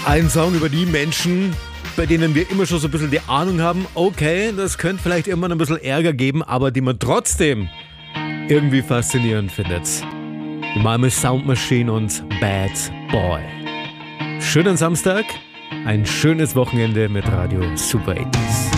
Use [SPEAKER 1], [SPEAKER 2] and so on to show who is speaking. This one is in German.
[SPEAKER 1] Ein Song über die Menschen, bei denen wir immer schon so ein bisschen die Ahnung haben, okay, das könnte vielleicht irgendwann ein bisschen Ärger geben, aber die man trotzdem irgendwie faszinierend findet. Die Malmö Sound Machine und Bad Boy. Schönen Samstag, ein schönes Wochenende mit Radio Super 80s.